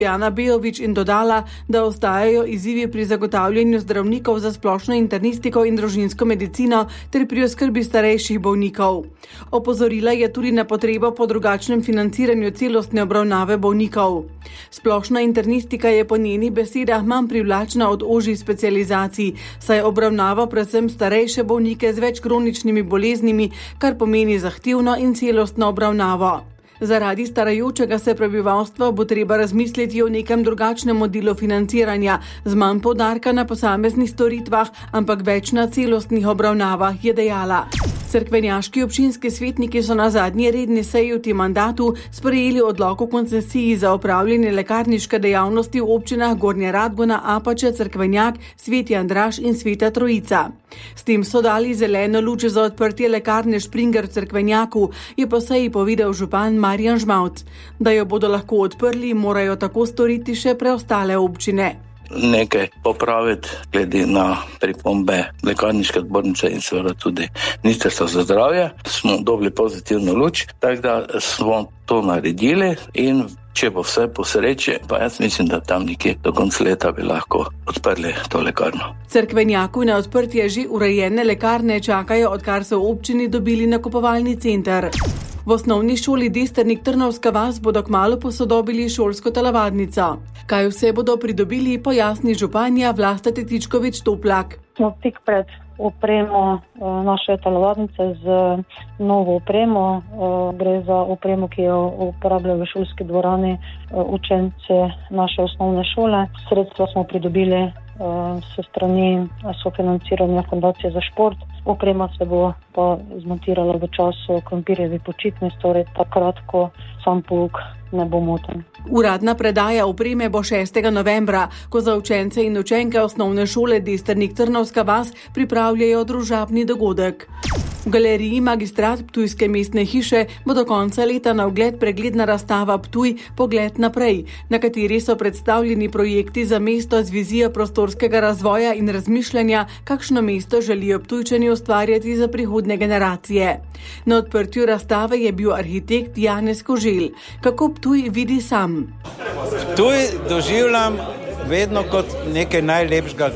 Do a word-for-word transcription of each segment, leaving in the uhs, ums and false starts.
Jana Bejović in dodala, da ostajajo izzivi pri zagotavljanju zdravnikov za splošno internistiko in družinsko medicino ter pri oskrbi starejših bolnikov. Opozorila je tudi na potrebo po drugačnem financiranju celostne obravnave bolnikov. Splošna internistika je po njenih besedah manj privlačna od ožjih specializacij, saj obravnava predvsem starejše bolnike z več kroničnimi boleznimi, kar pomeni zahtevno in celostno obravnavo. Zaradi starajočega se prebivalstva bo treba razmisliti o nekem drugačnem modelu financiranja, z manj poudarka na posameznih storitvah, ampak več na celostnih obravnavah, je dejala. Cerkvenjaški občinski svetniki so na zadnji redni seji v tem mandatu sprejeli odlok o koncesiji za opravljanje lekarniške dejavnosti v občinah Gornja Radgona, Apače, Cerkvenjak, Sveti Andraž in Sveta Trojica. S tem so dali zeleno luč za odprtje lekarne Springer v Cerkvenjaku, je po seji povedal župan Marjan Žmavc. Da jo bodo lahko odprli, morajo tako storiti še preostale občine. Nekaj popraviti glede na pripombe lekarniške zbornice in seveda tudi Ministrstva za zdravje. Smo dobili pozitivno luč, tako da smo to naredili in če bo vse po sreči, pa jaz mislim, da tam nekje do konca leta bi lahko odprli to lekarno. Cerkvenjaku na odprtje že urejene lekarne čakajo, odkar so v občini dobili nakupovalni center. V osnovni šoli Desternik Trnovska vas bodo kmalu posodobili šolsko telovadnico. Kaj vse bodo pridobili, pojasni županja Vlasta Tetičkovič Toplak. Smo tik pred opremo naše telovadnice z novo opremo. Gre za opremo, ki jo uporabljajo v šolski dvorani učenci naše osnovne šole. Sredstva smo pridobili se strani sofinanciranja Fundacije za šport. Oprema se bo pa zmontirala v času krompirjevi počitnic, torej takrat, ko sam pouk ne bo moten. Uradna predaja opreme bo šestega novembra, ko za učence in učenke osnovne šole Desternik Trnovska vas pripravljajo družabni dogodek. V galeriji Magistrat Ptujske mestne hiše bo do konca leta na ogled pregledna razstava Ptuj Pogled naprej, na kateri so predstavljeni projekti za mesto z vizijo prostorskega razvoja in razmišljanja, kakšno mesto želijo Ptujčani ustvarjati za prihodnje generacije. Na odprtju razstave je bil arhitekt Janez Koželj. Kako Ptuj vidi sam? Ptuj doživljam vedno kot nekaj najlepšega,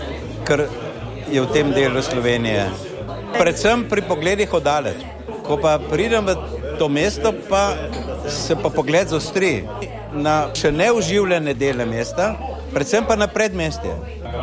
kar je v tem delu Slovenije. Predvsem pri pogledih oddaleč. Ko pa pridem v to mesto, pa se pa pogled zostri na še neuživljene dele mesta, predvsem pa na predmestje,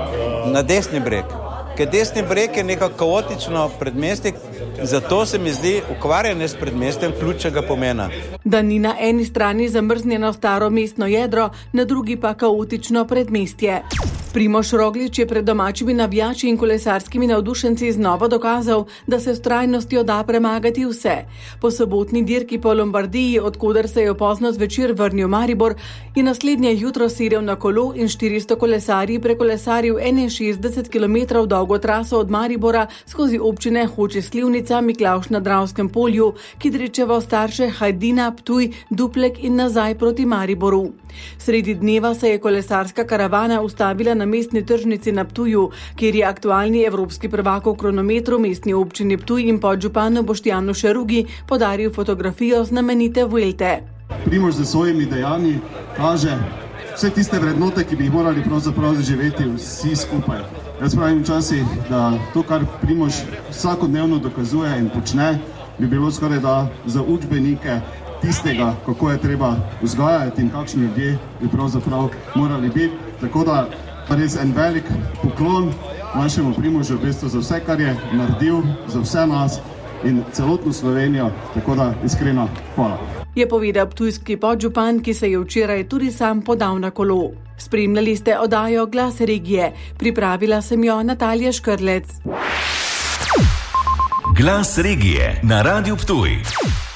na desni breg. Ker desni breg je neko kaotično predmestje, zato se mi zdi ukvarjanje s predmestjem ključnega pomena. Da ni na eni strani zamrznjeno staro mestno jedro, na drugi pa kaotično predmestje. Primož Roglič je pred domačimi navijači in kolesarskimi navdušenci znova dokazal, da se s trajnostjo da premagati vse. Po sobotni dirki po Lombardiji, odkuder se je pozno zvečer vrnil Maribor, je naslednje jutro sedel na kolo in štiristo kolesarji prekolesaril enainšestdeset kilometrov dolgo traso od Maribora skozi občine Hoče Slivnica, Miklavž na Dravskem polju, Kidričevo, Starše, Hajdina, Ptuj, Duplek in nazaj proti Mariboru. Sredi dneva se je kolesarska karavana ustavila na mestni tržnici na Ptuju, kjer je aktualni evropski prvak v kronometru mestni občini Ptuj in podžupanu Boštjanu Šerugi podaril fotografijo znamenite Vuelte. Primož za svojimi dejanji kaže vse tiste vrednote, ki bi jih morali pravzaprav zaživeti vsi skupaj. Jaz pravim včasih, da to, kar Primož vsakodnevno dokazuje in počne, bi bilo skoraj da za učbenike tistega, kako je treba vzgajati in kakšni ljudje bi pravzaprav morali biti. Tako da res en velik poklon našemu Primožu v bistvu za vse, kar je naredil, za vse nas in celotno Slovenijo. Tako da iskreno hvala. Je povedal ptujski podžupan, ki se je včeraj tudi sam podal na kolo. Spremljali ste oddajo Glas regije. Pripravila sem jo Natalija Škrlec. Glas regije na Radiu Ptuj.